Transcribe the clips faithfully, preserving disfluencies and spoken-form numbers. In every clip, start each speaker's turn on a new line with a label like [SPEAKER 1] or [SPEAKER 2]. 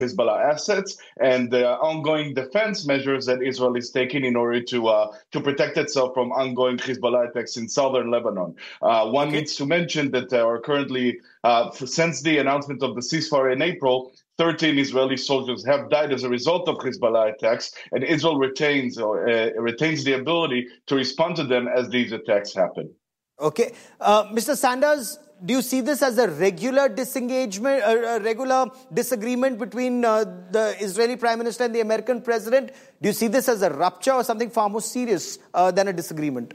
[SPEAKER 1] Hezbollah assets and the ongoing defense measures that Israel is taking in order to uh, to protect itself from ongoing Hezbollah attacks in southern Lebanon. Uh, one okay. needs to mention that uh, are currently, uh, since the announcement of the ceasefire in April, thirteen Israeli soldiers have died as a result of Hezbollah attacks, and Israel retains or uh, retains the ability to respond to them as these attacks happen.
[SPEAKER 2] Okay, uh, Mister Sanders, do you see this as a regular disengagement, a regular disagreement between uh, the Israeli Prime Minister and the American President? Do you see this as a rupture or something far more serious uh, than a disagreement?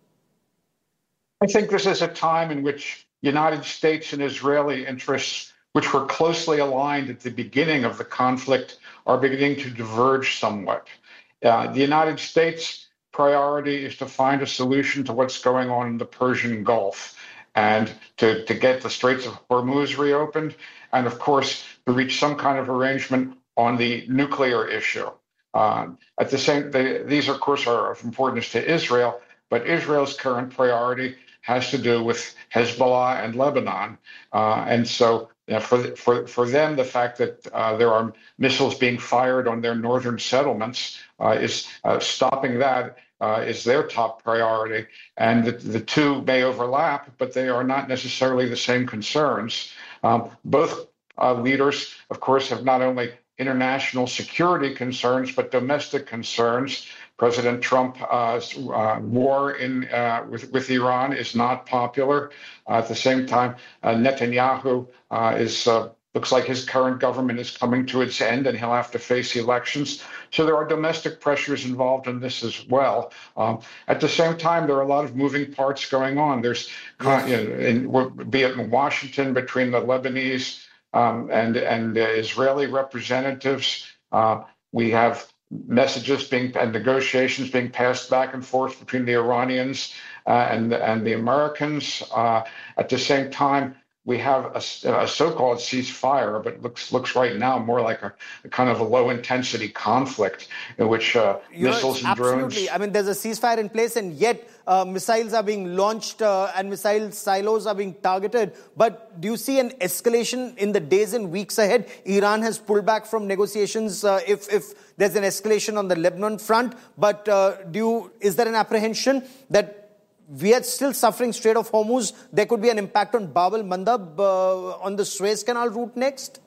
[SPEAKER 3] I think this is a time in which United States and Israeli interests, which were closely aligned at the beginning of the conflict, are beginning to diverge somewhat. Uh, the United States' priority is to find a solution to what's going on in the Persian Gulf, and to, to get the Straits of Hormuz reopened, and of course, to reach some kind of arrangement on the nuclear issue. Uh, at the same, they, these of course are of importance to Israel, but Israel's current priority has to do with Hezbollah and Lebanon. Uh, and so you know, for, for, for them, the fact that uh, there are missiles being fired on their northern settlements uh, is uh, stopping that Uh, is their top priority, and the, the two may overlap, but they are not necessarily the same concerns. Um, both uh, leaders, of course, have not only international security concerns, but domestic concerns. President Trump's uh, war in, uh, with, with Iran is not popular. Uh, at the same time, uh, Netanyahu uh, is uh, looks like his current government is coming to its end, and he'll have to face elections. So there are domestic pressures involved in this as well. Um, at the same time, there are a lot of moving parts going on. There's, yes. you know, in, be it in Washington between the Lebanese um, and and the Israeli representatives, uh, we have messages being and negotiations being passed back and forth between the Iranians uh, and and the Americans. Uh, at the same time, we have a, a so-called ceasefire, but looks looks right now more like a, a kind of a low-intensity conflict in which uh, missiles and drones...
[SPEAKER 2] Absolutely. I mean, there's a ceasefire in place, and yet uh, missiles are being launched uh, and missile silos are being targeted. But do you see an escalation in the days and weeks ahead? Iran has pulled back from negotiations uh, if, if there's an escalation on the Lebanon front. But uh, do you, is there an apprehension that we are still suffering Strait of Hormuz? There could be an impact on Bab al-Mandab uh, on the Suez Canal route next?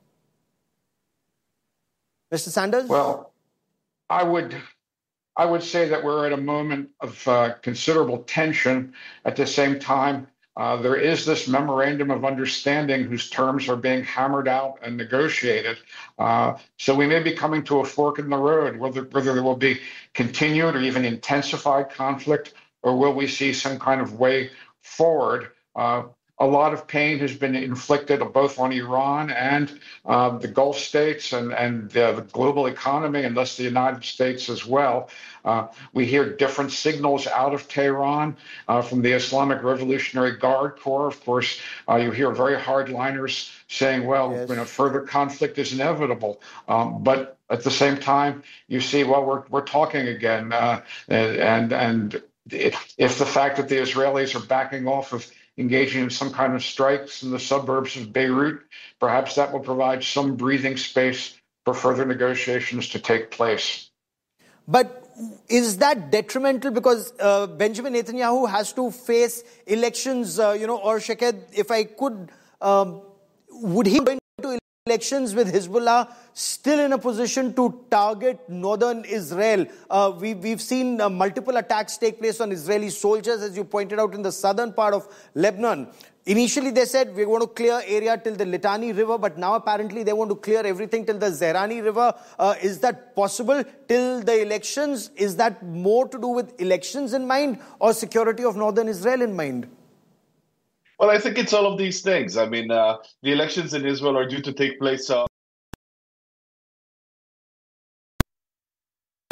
[SPEAKER 2] Mister Sanders?
[SPEAKER 3] Well, I would I would say that we're at a moment of uh, considerable tension. At the same time, uh, there is this memorandum of understanding whose terms are being hammered out and negotiated. Uh, so we may be coming to a fork in the road, whether, whether there will be continued or even intensified conflict, or will we see some kind of way forward? Uh, a lot of pain has been inflicted both on Iran and uh, the Gulf states and, and uh, the global economy, and thus the United States as well. Uh, we hear different signals out of Tehran uh, from the Islamic Revolutionary Guard Corps. Of course, uh, you hear very hardliners saying, well, yes. you know, further conflict is inevitable. Um, but at the same time, you see, well, we're, we're talking again. Uh, and, and if the fact that the Israelis are backing off of engaging in some kind of strikes in the suburbs of Beirut, perhaps that will provide some breathing space for further negotiations to take place.
[SPEAKER 2] But is that detrimental? Because uh, Benjamin Netanyahu has to face elections, uh, you know, or Shaked, if I could, um, would he go into elections with Hezbollah still in a position to target northern Israel? Uh, we, we've seen uh, multiple attacks take place on Israeli soldiers, as you pointed out, in the southern part of Lebanon. Initially, they said, we want to clear area till the Litani River, but now apparently they want to clear everything till the Zahrani River. Uh, is that possible till the elections? Is that more to do with elections in mind or security of northern Israel in mind?
[SPEAKER 1] Well, I think it's all of these things. I mean, uh, the elections in Israel are due to take place uh,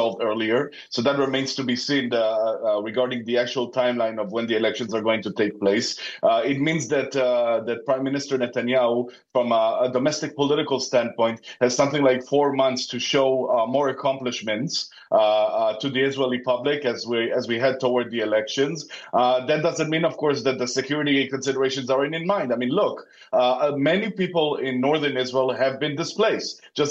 [SPEAKER 1] resolved earlier. So that remains to be seen uh, uh, regarding the actual timeline of when the elections are going to take place. Uh, it means that uh, that Prime Minister Netanyahu, from a, a domestic political standpoint, has something like four months to show uh, more accomplishments uh, uh, to the Israeli public as we as we head toward the elections. Uh, that doesn't mean, of course, that the security considerations aren't in mind. I mean, look, uh, many people in northern Israel have been displaced. Just